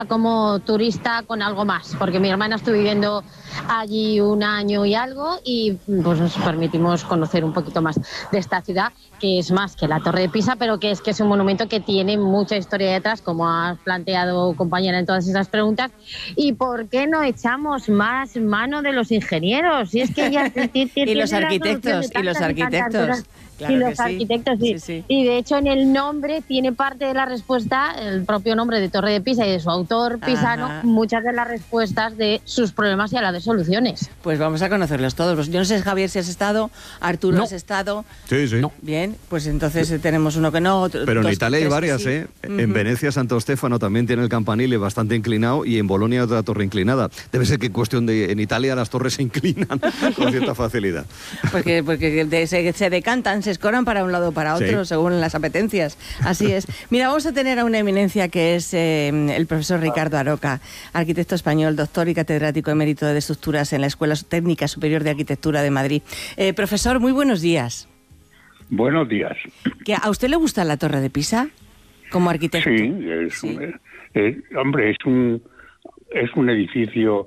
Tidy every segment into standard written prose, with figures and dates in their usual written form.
como turista con algo más, porque mi hermana estuvo viviendo allí 1 año y algo y pues nos permitimos conocer un poquito más de esta ciudad, que es más que la Torre de Pisa, pero que es un monumento que tiene mucha historia detrás, como has planteado, compañera, en todas esas preguntas. ¿Y por qué no echamos más mano de los ingenieros? Y es que ya y los arquitectos, Claro, y los arquitectos, sí. Sí. Y de hecho en el nombre tiene parte de la respuesta, el propio nombre de Torre de Pisa y de su autor pisano, muchas de las respuestas de sus problemas y a la vez soluciones. Pues vamos a conocerlos todos. Yo no sé, Javier, si has estado, Arturo, ¿has estado? Sí. No. Bien, pues entonces tenemos uno que no. Pero en Italia hay varias, ¿eh? En Venecia, Santo Stefano también tiene el campanile bastante inclinado y en Bolonia otra torre inclinada. Debe ser que en Italia las torres se inclinan con cierta facilidad. Porque se decantan, se escoran para un lado o para otro, según las apetencias. Así es. Mira, vamos a tener a una eminencia que es el profesor Ricardo Aroca, arquitecto español, doctor y catedrático emérito de estructuras en la Escuela Técnica Superior de Arquitectura de Madrid. Profesor, muy buenos días. Buenos días. ¿A usted le gusta la Torre de Pisa como arquitecto? Sí, hombre, es un edificio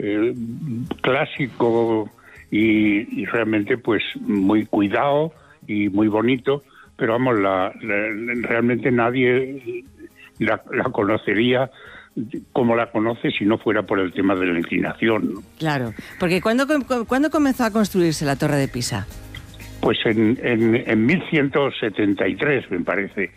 clásico y realmente pues muy cuidado y muy bonito, pero vamos, realmente nadie la conocería como la conoce si no fuera por el tema de la inclinación, ¿no? Claro, porque ¿cuándo comenzó a construirse la Torre de Pisa? Pues en 1173, me parece.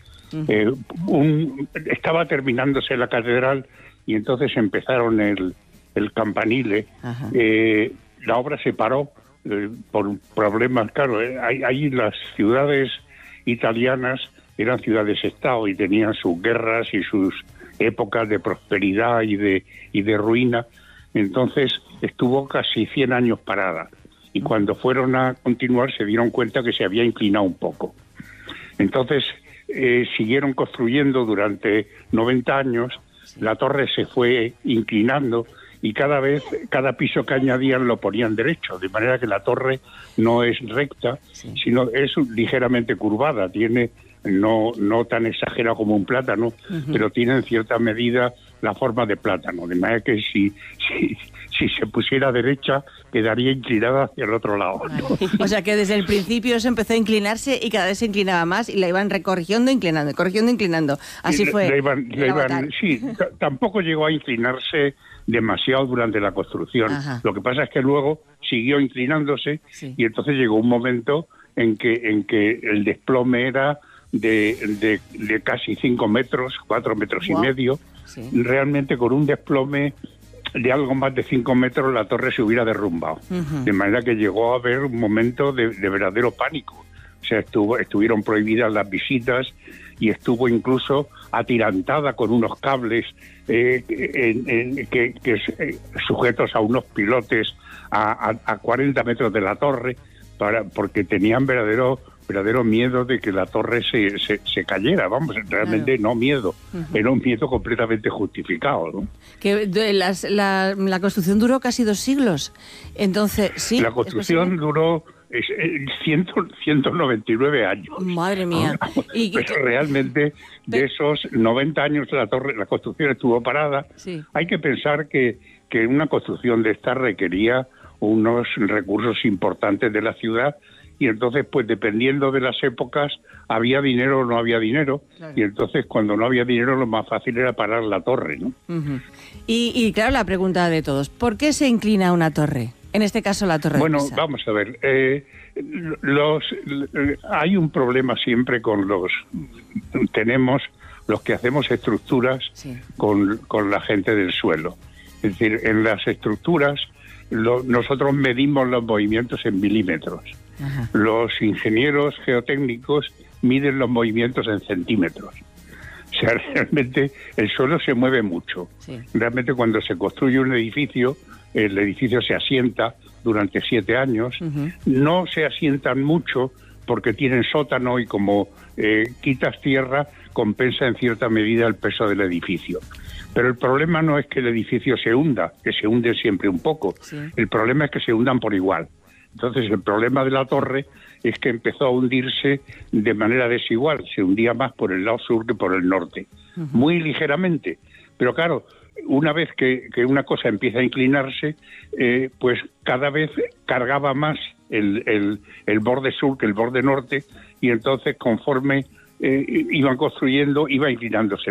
Estaba terminándose la catedral y entonces empezaron el campanile. La obra se paró por problemas, claro, ahí las ciudades italianas eran ciudades-estado y tenían sus guerras y sus épocas de prosperidad y de ruina. Entonces estuvo casi 100 años parada y cuando fueron a continuar se dieron cuenta que se había inclinado un poco. Entonces siguieron construyendo durante 90 años, la torre se fue inclinando y cada piso que añadían lo ponían derecho, de manera que la torre no es recta, sino es ligeramente curvada, tiene no tan exagerado como un plátano, pero tiene en cierta medida la forma de plátano, de manera que si se pusiera derecha quedaría inclinada hacia el otro lado, ¿no? O sea que desde el principio se empezó a inclinarse y cada vez se inclinaba más y la iban corrigiendo, inclinando. Así fue. Sí, tampoco llegó a inclinarse demasiado durante la construcción. Lo que pasa es que luego siguió inclinándose y entonces llegó un momento en que el desplome era de casi 5 metros, 4 metros y medio. Realmente con un desplome de algo más de 5 metros la torre se hubiera derrumbado. De manera que llegó a haber un momento de verdadero pánico. O sea, estuvieron prohibidas las visitas y estuvo incluso atirantada con unos cables sujetos a unos pilotes a 40 metros de la torre, porque tenían verdadero miedo de que la torre se cayera. Vamos, realmente no miedo, era un miedo completamente justificado, ¿no? Que la construcción duró casi 2 siglos. Entonces, sí. La construcción duró 199 años. Madre mía. Pero realmente de esos 90 años la construcción estuvo parada. Hay que pensar que una construcción de esta requería unos recursos importantes de la ciudad y entonces, pues dependiendo de las épocas, había dinero o no había dinero, y entonces cuando no había dinero lo más fácil era parar la torre, ¿no? Y claro, la pregunta de todos, ¿por qué se inclina una torre? En este caso la Torre de Pisa. Bueno, vamos a ver, hay un problema siempre con tenemos los que hacemos estructuras con la gente del suelo. Es decir, en las estructuras nosotros medimos los movimientos en milímetros. Los ingenieros geotécnicos miden los movimientos en centímetros. O sea, realmente el suelo se mueve mucho. Realmente cuando se construye un edificio, el edificio se asienta durante 7 años. No se asientan mucho porque tienen sótano y como quitas tierra, compensa en cierta medida el peso del edificio. Pero el problema no es que el edificio se hunda, que se hunde siempre un poco. El problema es que se hundan por igual. Entonces, el problema de la torre es que empezó a hundirse de manera desigual. Se hundía más por el lado sur que por el norte. Muy ligeramente. Pero claro, una vez que una cosa empieza a inclinarse, pues cada vez cargaba más el borde sur que el borde norte, y entonces conforme iban construyendo, iba inclinándose